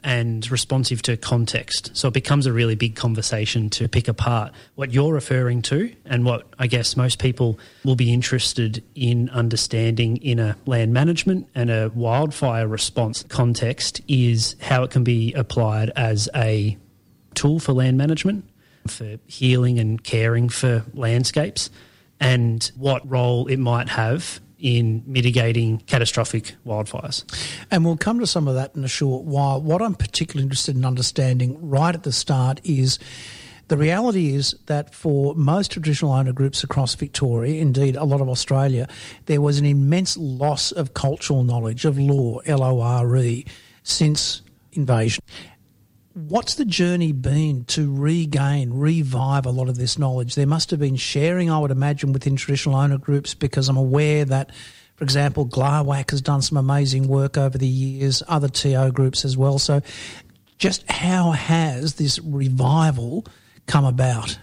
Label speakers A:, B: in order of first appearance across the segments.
A: and responsive to context. So it becomes a really big conversation to pick apart what you're referring to and what I guess most people will be interested in understanding in a land management and a wildfire response context is how it can be applied as a tool for land management, for healing and caring for landscapes, and what role it might have in mitigating catastrophic wildfires.
B: And we'll come to some of that in a short while. What I'm particularly interested in understanding right at the start is the reality is that for most traditional owner groups across Victoria, indeed a lot of Australia, there was an immense loss of cultural knowledge, of law, L-O-R-E, since invasion. What's the journey been to revive a lot of this knowledge? There must have been sharing, I would imagine, within traditional owner groups, because I'm aware that, for example, GLAWAC has done some amazing work over the years, other TO groups as well. So just how has this revival come about?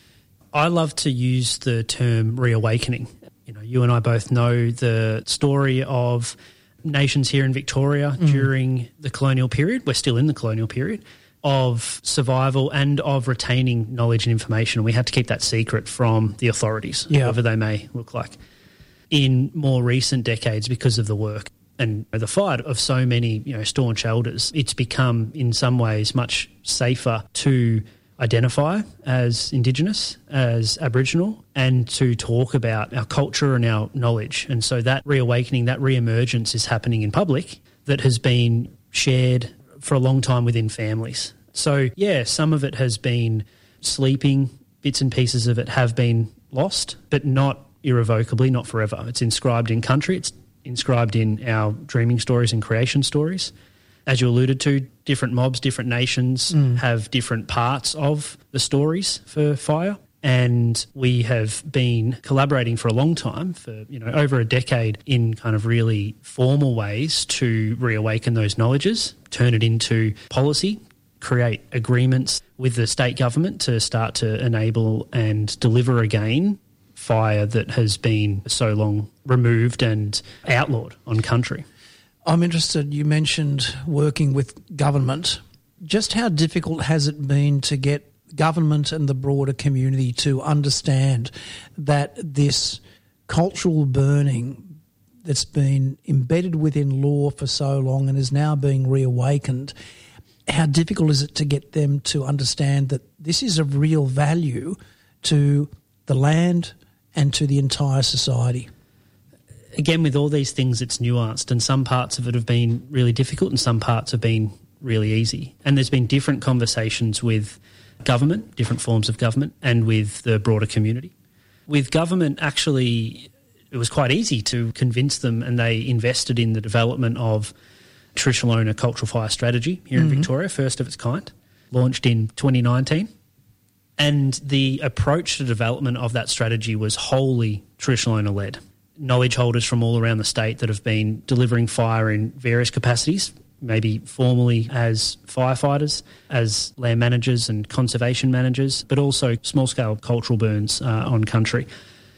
A: I love to use the term reawakening. You know, you and I both know the story of nations here in Victoria during the colonial period. We're still in the colonial period, of survival and of retaining knowledge and information. We had to keep that secret from the authorities, whatever they may look like. In more recent decades, because of the work and the fight of so many, staunch elders, it's become in some ways much safer to identify as Indigenous, as Aboriginal, and to talk about our culture and our knowledge. And so that reawakening, that re-emergence is happening in public that has been shared for a long time within families. So, some of it has been sleeping, bits and pieces of it have been lost, but not irrevocably, not forever. It's inscribed in country, it's inscribed in our dreaming stories and creation stories. As you alluded to, different mobs, different nations have different parts of the stories for fire. And we have been collaborating for a long time, for over a decade, in kind of really formal ways to reawaken those knowledges, turn it into policy, create agreements with the state government to start to enable and deliver again fire that has been so long removed and outlawed on country.
B: I'm interested, you mentioned working with government. Just how difficult has it been to get government and the broader community to understand that this cultural burning that's been embedded within law for so long and is now being reawakened, how difficult is it to get them to understand that this is of real value to the land and to the entire society?
A: Again, with all these things, it's nuanced, and some parts of it have been really difficult and some parts have been really easy. And there's been different conversations with government, different forms of government, and with the broader community. With government, actually, it was quite easy to convince them, and they invested in the development of traditional owner cultural fire strategy here in Victoria, first of its kind, launched in 2019. And the approach to development of that strategy was wholly traditional owner-led. Knowledge holders from all around the state that have been delivering fire in various capacities, maybe formally as firefighters, as land managers and conservation managers, but also small-scale cultural burns on country,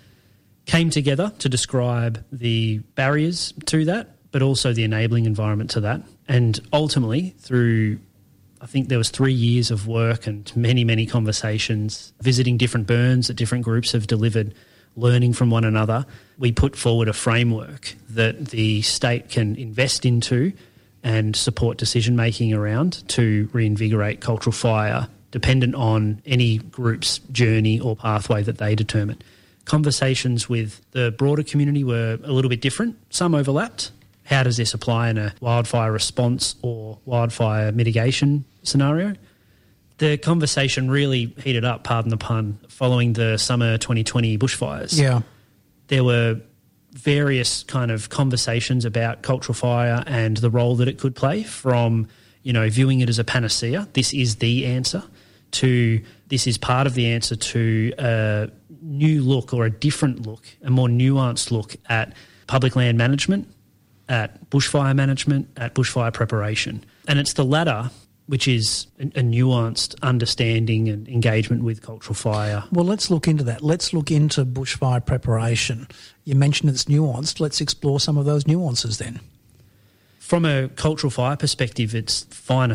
A: came together to describe the barriers to that, but also the enabling environment to that. And ultimately, through, I think there was 3 years of work and many, many conversations, visiting different burns that different groups have delivered, learning from one another, we put forward a framework that the state can invest into and support decision-making around to reinvigorate cultural fire, dependent on any group's journey or pathway that they determine. Conversations with the broader community were a little bit different. Some overlapped. How does this apply in a wildfire response or wildfire mitigation scenario? The conversation really heated up, pardon the pun, following the summer 2020 bushfires.
B: Yeah.
A: There were various kind of conversations about cultural fire and the role that it could play, from, viewing it as a panacea, this is the answer, to this is part of the answer to a new look or a different look, a more nuanced look at public land management, at bushfire management, at bushfire preparation. And it's the latter which is a nuanced understanding and engagement with cultural fire.
B: Well, let's look into that. Let's look into bushfire preparation. You mentioned it's nuanced. Let's explore some of those nuances then.
A: From a cultural fire perspective, it's finer